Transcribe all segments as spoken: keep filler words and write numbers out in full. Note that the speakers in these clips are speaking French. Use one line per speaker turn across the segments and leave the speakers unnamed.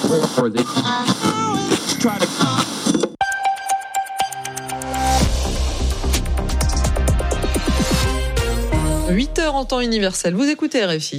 huit heures en temps universel, vous écoutez R F I.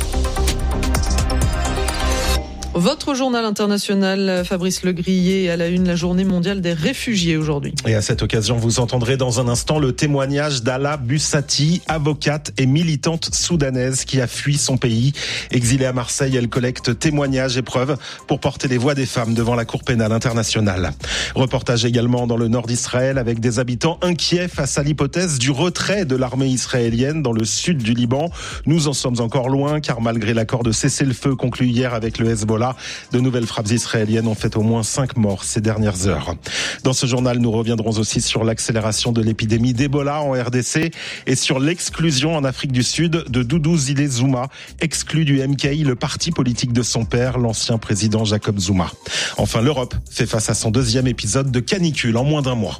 Votre journal international, Fabrice Legrier, à la une, la journée mondiale des réfugiés aujourd'hui.
Et à cette occasion, vous entendrez dans un instant le témoignage d'Ala Bussati, avocate et militante soudanaise qui a fui son pays. Exilée à Marseille, elle collecte témoignages et preuves pour porter les voix des femmes devant la Cour pénale internationale. Reportage également dans le nord d'Israël avec des habitants inquiets face à l'hypothèse du retrait de l'armée israélienne dans le sud du Liban. Nous en sommes encore loin car malgré l'accord de cessez-le-feu conclu hier avec le Hezbollah, de nouvelles frappes israéliennes ont fait au moins cinq morts ces dernières heures. Dans ce journal, nous reviendrons aussi sur l'accélération de l'épidémie d'Ebola en R D C et sur l'exclusion en Afrique du Sud de Doudou Zile Zouma, exclu du M K I, le parti politique de son père, l'ancien président Jacob Zouma. Enfin, l'Europe fait face à son deuxième épisode de canicule en moins d'un mois.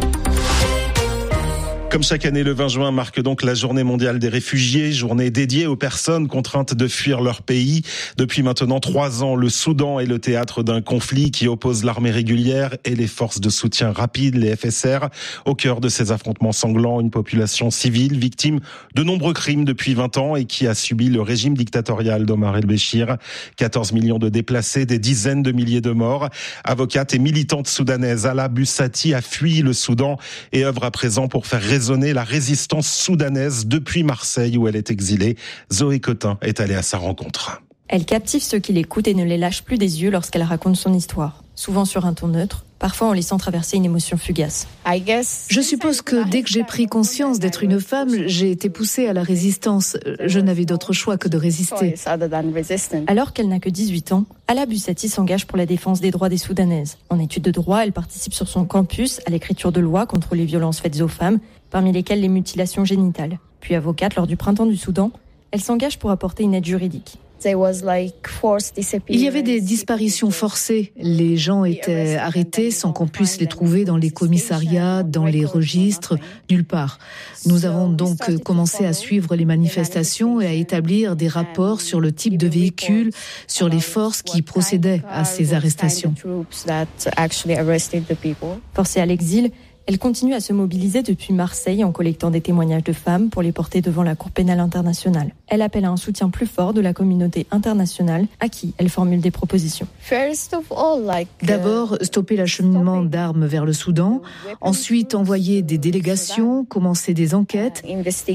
Comme chaque année, le vingt juin marque donc la journée mondiale des réfugiés, journée dédiée aux personnes contraintes de fuir leur pays. Depuis maintenant trois ans, le Soudan est le théâtre d'un conflit qui oppose l'armée régulière et les forces de soutien rapide, les F S R. Au cœur de ces affrontements sanglants, une population civile victime de nombreux crimes depuis vingt ans et qui a subi le régime dictatorial d'Omar el-Béchir. quatorze millions de déplacés, des dizaines de milliers de morts. Avocate et militante soudanaise, Ala Bussati a fui le Soudan et œuvre à présent pour faire résonner la résistance soudanaise depuis Marseille où elle est exilée. Zoé Cotin est allée à sa rencontre.
Elle captive ceux qui l'écoutent et ne les lâche plus des yeux lorsqu'elle raconte son histoire. Souvent sur un ton neutre, parfois en laissant traverser une émotion fugace.
Je suppose que dès que j'ai pris conscience d'être une femme, j'ai été poussée à la résistance. Je n'avais d'autre choix que de résister.
Alors qu'elle n'a que dix-huit ans, Ala Bussati s'engage pour la défense des droits des Soudanaises. En études de droit, elle participe sur son campus à l'écriture de lois contre les violences faites aux femmes, parmi lesquelles les mutilations génitales. Puis avocate lors du printemps du Soudan, elle s'engage pour apporter une aide juridique.
Il y avait des disparitions forcées. Les gens étaient arrêtés sans qu'on puisse les trouver dans les commissariats, dans les registres, nulle part. Nous avons donc commencé à suivre les manifestations et à établir des rapports sur le type de véhicule, sur les forces qui procédaient à ces arrestations.
Forcée à l'exil, elle continue à se mobiliser depuis Marseille en collectant des témoignages de femmes pour les porter devant la Cour pénale internationale. Elle appelle à un soutien plus fort de la communauté internationale à qui elle formule des propositions.
D'abord, stopper l'acheminement d'armes vers le Soudan, ensuite envoyer des délégations, commencer des enquêtes.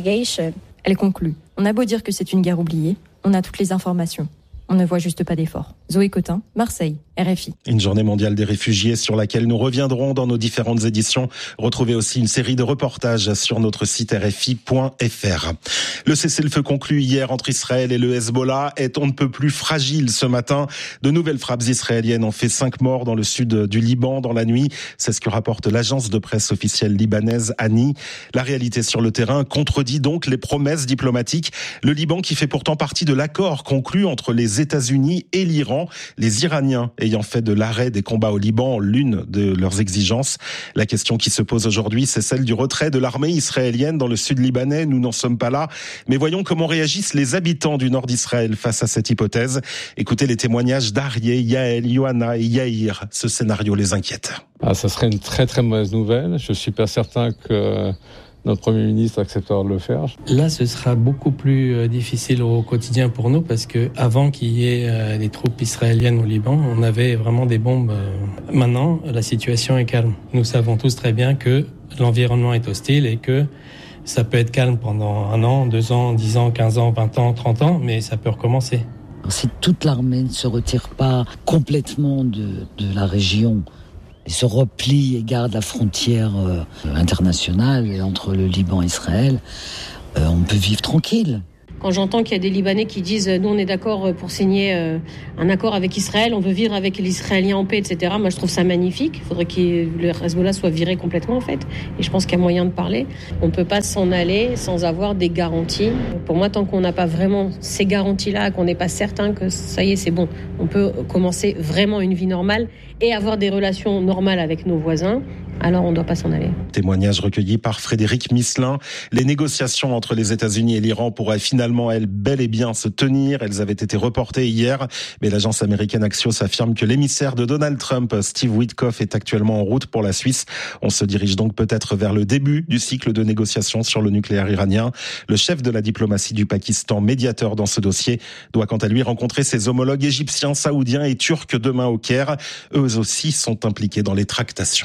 Elle conclut. On a beau dire que c'est une guerre oubliée, on a toutes les informations. On ne voit juste pas d'effort. Zoé Cotin, Marseille, R F I.
Une journée mondiale des réfugiés sur laquelle nous reviendrons dans nos différentes éditions. Retrouvez aussi une série de reportages sur notre site r f i point f r. Le cessez-le-feu conclu hier entre Israël et le Hezbollah est on ne peut plus fragile ce matin. De nouvelles frappes israéliennes ont fait cinq morts dans le sud du Liban dans la nuit. C'est ce que rapporte l'agence de presse officielle libanaise Ani. La réalité sur le terrain contredit donc les promesses diplomatiques. Le Liban qui fait pourtant partie de l'accord conclu entre les États-Unis et l'Iran, les Iraniens ayant fait de l'arrêt des combats au Liban l'une de leurs exigences. La question qui se pose aujourd'hui, c'est celle du retrait de l'armée israélienne dans le sud libanais. Nous n'en sommes pas là, mais voyons comment réagissent les habitants du nord d'Israël face à cette hypothèse. Écoutez les témoignages d'Arié, Yael, Yohanna et Yair. Ce scénario les inquiète.
Ah, ça serait une très très mauvaise nouvelle. Je suis pas certain que notre Premier ministre acceptera de le faire.
Là, ce sera beaucoup plus difficile au quotidien pour nous parce que avant qu'il y ait des troupes israéliennes au Liban, on avait vraiment des bombes. Maintenant, la situation est calme. Nous savons tous très bien que l'environnement est hostile et que ça peut être calme pendant un an, deux ans, dix ans, quinze ans, vingt ans, trente ans, mais ça peut recommencer.
Si toute l'armée ne se retire pas complètement de, de la région, et se replie et garde la frontière euh, internationale entre le Liban et Israël, euh, on peut vivre tranquille.
Quand j'entends qu'il y a des Libanais qui disent « nous on est d'accord pour signer euh, un accord avec Israël, on veut vivre avec les Israéliens en paix, et cetera » Moi je trouve ça magnifique. Il faudrait que le Hezbollah soit viré complètement en fait. Et je pense qu'il y a moyen de parler. On ne peut pas s'en aller sans avoir des garanties. Pour moi, tant qu'on n'a pas vraiment ces garanties-là, qu'on n'est pas certain que ça y est, c'est bon, on peut commencer vraiment une vie normale et avoir des relations normales avec nos voisins. alors on ne doit pas s'en aller.
Témoignage recueilli par Frédéric Misselin. Les négociations entre les États-Unis et l'Iran pourraient finalement, elles, bel et bien se tenir. Elles avaient été reportées hier, mais l'agence américaine Axios affirme que l'émissaire de Donald Trump, Steve Witkoff, est actuellement en route pour la Suisse. On se dirige donc peut-être vers le début du cycle de négociations sur le nucléaire iranien. Le chef de la diplomatie du Pakistan, médiateur dans ce dossier, doit quant à lui rencontrer ses homologues égyptiens, saoudiens et turcs demain au Caire. Eux aussi sont impliqués dans les tractations.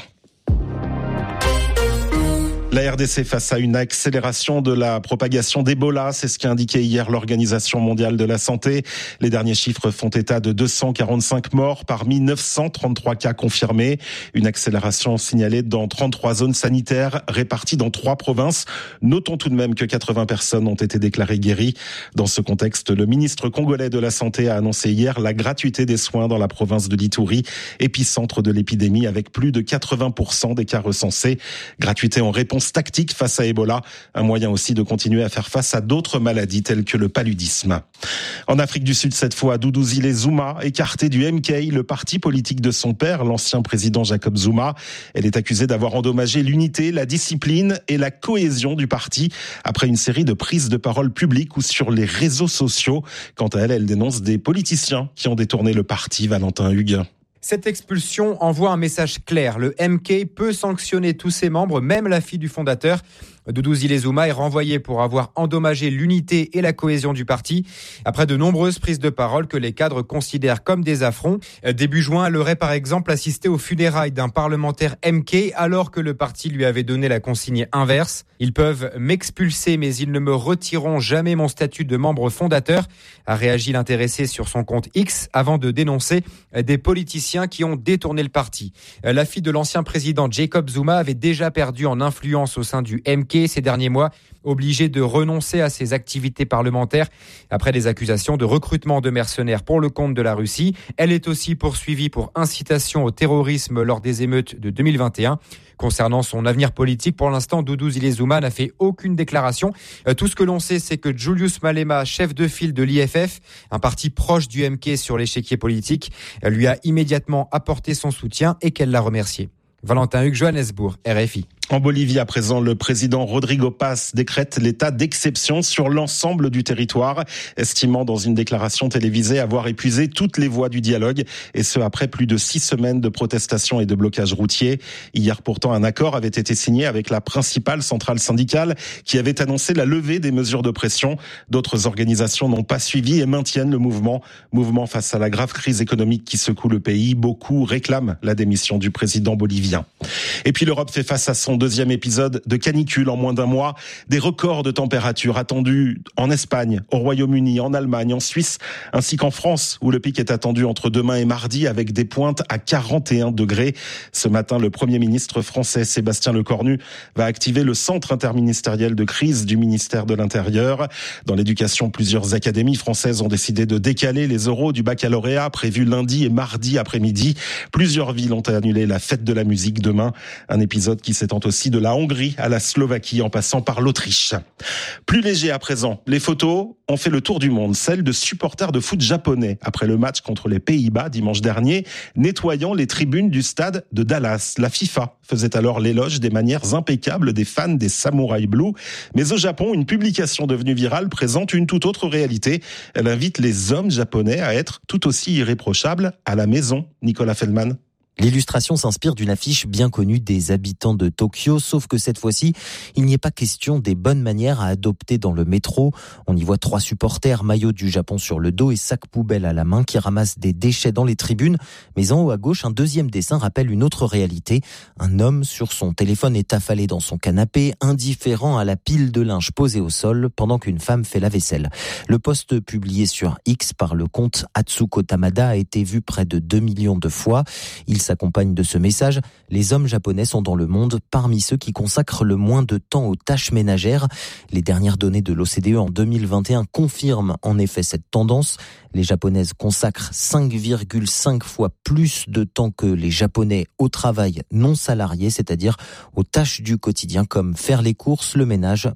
La R D C face à une accélération de la propagation d'Ebola, c'est ce qu'a indiqué hier l'Organisation mondiale de la santé. Les derniers chiffres font état de deux cent quarante-cinq morts parmi neuf cent trente-trois cas confirmés. Une accélération signalée dans trente-trois zones sanitaires réparties dans trois provinces. Notons tout de même que quatre-vingts personnes ont été déclarées guéries. Dans ce contexte, le ministre congolais de la Santé a annoncé hier la gratuité des soins dans la province de l'Ituri, épicentre de l'épidémie avec plus de quatre-vingts pour cent des cas recensés. Gratuité en réponse tactique face à Ebola, un moyen aussi de continuer à faire face à d'autres maladies telles que le paludisme. En Afrique du Sud, cette fois, Duduzile Zuma, écartée du M K, le parti politique de son père, l'ancien président Jacob Zuma. Elle est accusée d'avoir endommagé l'unité, la discipline et la cohésion du parti après une série de prises de parole publiques ou sur les réseaux sociaux. Quant à elle, elle dénonce des politiciens qui ont détourné le parti. Valentin Hugues.
Cette expulsion envoie un message clair. Le M K peut sanctionner tous ses membres, même la fille du fondateur. Duduzile Zuma est renvoyé pour avoir endommagé l'unité et la cohésion du parti après de nombreuses prises de parole que les cadres considèrent comme des affronts. Début juin, elle aurait par exemple assisté aux funérailles d'un parlementaire M K alors que le parti lui avait donné la consigne inverse. Ils peuvent m'expulser mais ils ne me retireront jamais mon statut de membre fondateur, a réagi l'intéressé sur son compte X avant de dénoncer des politiciens qui ont détourné le parti. La fille de l'ancien président Jacob Zuma avait déjà perdu en influence au sein du M K ces derniers mois, obligé de renoncer à ses activités parlementaires après des accusations de recrutement de mercenaires pour le compte de la Russie. Elle est aussi poursuivie pour incitation au terrorisme lors des émeutes de deux mille vingt et un. Concernant son avenir politique, pour l'instant, Duduzile Zuma n'a fait aucune déclaration. Tout ce que l'on sait, c'est que Julius Malema, chef de file de l'I F F, un parti proche du M K sur l'échiquier politique, lui a immédiatement apporté son soutien et qu'elle l'a remercié. Valentin Hugues, Johannesburg, R F I.
En Bolivie, à présent, le président Rodrigo Paz décrète l'état d'exception sur l'ensemble du territoire, estimant dans une déclaration télévisée avoir épuisé toutes les voies du dialogue, et ce après plus de six semaines de protestations et de blocages routiers. Hier, pourtant, un accord avait été signé avec la principale centrale syndicale qui avait annoncé la levée des mesures de pression. D'autres organisations n'ont pas suivi et maintiennent le mouvement. Mouvement face à la grave crise économique qui secoue le pays. Beaucoup réclament la démission du président bolivien. Et puis l'Europe fait face à son deuxième épisode de canicule en moins d'un mois. Des records de température attendus en Espagne, au Royaume-Uni, en Allemagne, en Suisse, ainsi qu'en France, où le pic est attendu entre demain et mardi avec des pointes à quarante et un degrés. Ce matin, le Premier ministre français Sébastien Lecornu va activer le centre interministériel de crise du ministère de l'Intérieur. Dans l'éducation, plusieurs académies françaises ont décidé de décaler les oraux du baccalauréat prévus lundi et mardi après-midi. Plusieurs villes ont annulé la fête de la musique demain. Un épisode qui s'étend aussi de la Hongrie à la Slovaquie en passant par l'Autriche. Plus léger à présent, les photos ont fait le tour du monde. Celles de supporters de foot japonais après le match contre les Pays-Bas dimanche dernier, nettoyant les tribunes du stade de Dallas. La FIFA faisait alors l'éloge des manières impeccables des fans des Samurai Blue. Mais au Japon, une publication devenue virale présente une toute autre réalité. Elle invite les hommes japonais à être tout aussi irréprochables à la maison. Nicolas Feldman.
L'illustration s'inspire d'une affiche bien connue des habitants de Tokyo, sauf que cette fois-ci, il n'y est pas question des bonnes manières à adopter dans le métro. On y voit trois supporters, maillot du Japon sur le dos et sac poubelle à la main qui ramassent des déchets dans les tribunes. Mais en haut à gauche, un deuxième dessin rappelle une autre réalité. Un homme sur son téléphone est affalé dans son canapé, indifférent à la pile de linge posée au sol pendant qu'une femme fait la vaisselle. Le post publié sur X par le compte Atsuko Tamada a été vu près de deux millions de fois. Il s'accompagne de ce message. Les hommes japonais sont dans le monde parmi ceux qui consacrent le moins de temps aux tâches ménagères. Les dernières données de l'O C D E en deux mille vingt et un confirment en effet cette tendance. Les Japonaises consacrent cinq virgule cinq fois plus de temps que les Japonais au travail non salarié, c'est-à-dire aux tâches du quotidien comme faire les courses, le ménage